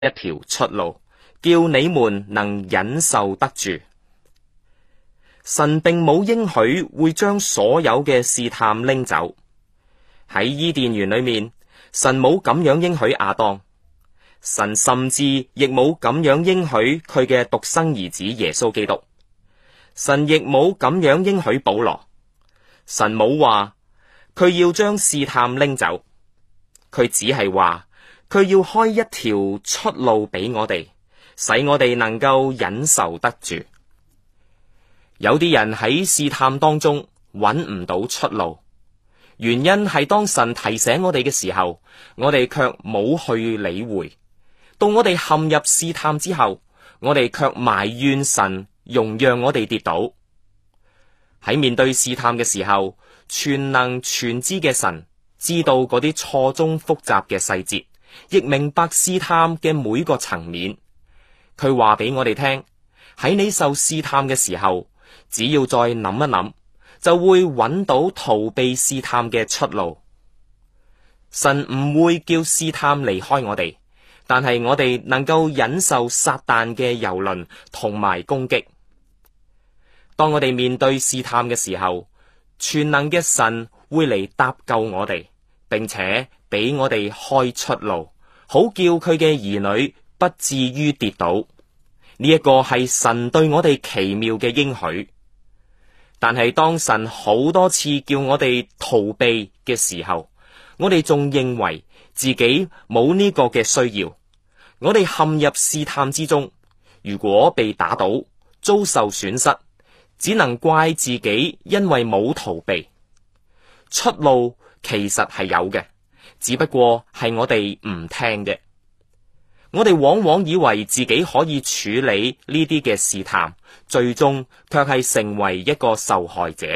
一條出路，叫你們能忍受得住。神並冇應許會將所有嘅試探拎走。喺伊甸園裏面，神冇咁樣應許亞當，神甚至亦冇咁樣應許佢嘅獨生兒子耶穌基督，神亦冇咁樣應許保羅。神冇話佢要將試探拎走，佢只係話佢要開一條出路俾我哋，使我哋能夠忍受得住。有啲人喺試探當中揾唔到出路，原因係當神提醒我哋嘅時候，我哋卻冇去理會。到我哋陷入試探之後，我哋卻埋怨神容讓我哋跌倒。喺面對試探嘅時候，全能全知嘅神知道嗰啲錯綜複雜嘅細節，亦明白試探嘅每個層面。佢話俾我哋聽，喺你受試探嘅時候，只要再諗一諗，就會揾到逃避試探嘅出路。神唔會叫試探離開我哋，但係我哋能夠忍受撒旦嘅蹂躪同埋攻擊。當我哋面對試探嘅時候，全能嘅神會嚟搭救我哋，並且俾我哋開出路，好叫佢嘅兒女不至於跌倒。呢一個係神對我哋奇妙嘅應許。但係當神好多次叫我哋逃避嘅時候，我哋仲認為自己冇呢個嘅需要。我哋陷入試探之中，如果被打倒，遭受損失，只能怪自己因為冇逃避。出路其實係有嘅，只不過係我哋唔聽嘅。我哋往往以為自己可以處理呢啲嘅試探，最終卻係成為一個受害者。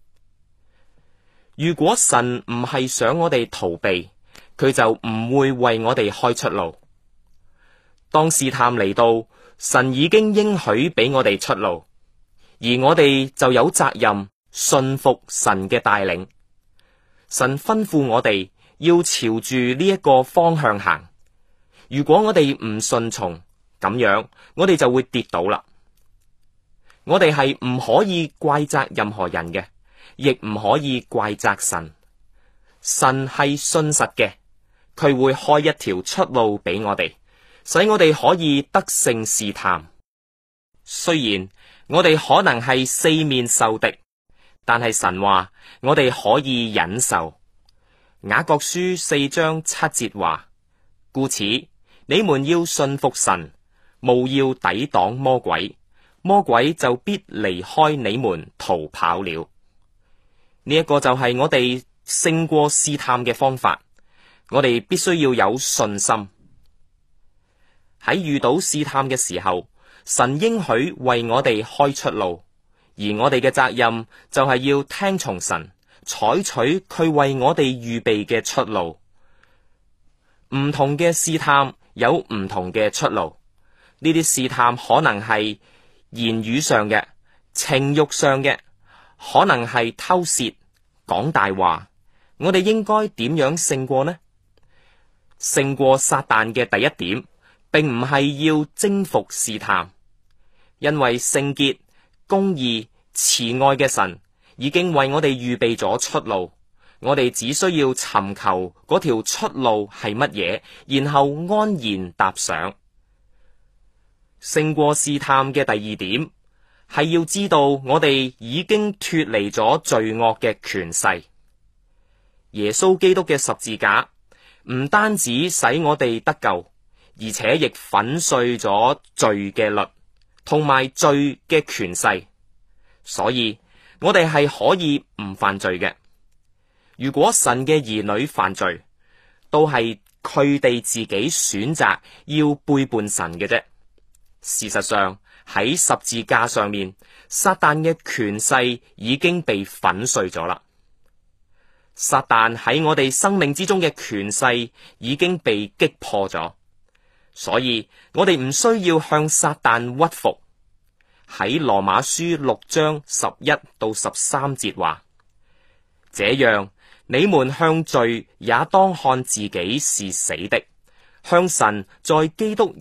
如果神唔係想我哋逃避，佢就唔會為我哋開出路。當試探嚟到，神已經應許俾我哋出路，而我哋就有責任信服神嘅帶領。神吩咐我哋要朝住呢一個方向行。如果我哋唔順從，咁樣我哋就會跌倒啦。我哋係唔可以怪責任何人嘅，亦唔可以怪責神。神係信實嘅，佢會開一條出路俾我哋，使我哋可以得勝試探。雖然我哋可能係四面受敵，但係神話我哋可以忍受。雅各書4章7節話：故此你們要信服神，務要抵擋魔鬼，魔鬼就必離開你們逃跑了。呢一個就係我哋勝過試探嘅方法。我哋必須要有信心。喺遇到試探嘅時候，神應許為我哋開出路，而我哋嘅責任就係要聽從神，採取佢為我哋預備嘅出路。唔同嘅試探有唔同嘅出路，呢啲試探可能係言語上嘅、情慾上嘅，可能係偷竊、講大話。我哋應該點樣勝過呢？勝過撒旦嘅第一點，並唔係要征服試探，因為聖潔、公義、慈愛嘅神已經為我哋預備咗出路。我哋只需要尋求嗰條出路係乜嘢，然後安然踏上。勝過試探嘅第二點係要知道我哋已經脫離咗罪惡嘅權勢。耶穌基督嘅十字架唔單止使我哋得救，而且亦粉碎咗罪嘅律同埋罪嘅權勢，所以我哋係可以唔犯罪嘅。如果神嘅兒女犯罪，都係佢哋自己選擇要背叛神嘅啫。事實上，喺十字架上面，撒旦嘅權勢已經被粉碎咗啦。撒旦喺我哋生命之中嘅權勢已經被擊破咗，所以我哋唔需要向撒旦屈服。喺羅馬書6章11到13節話：這樣你們向罪也當看自己是死的， 向神在基督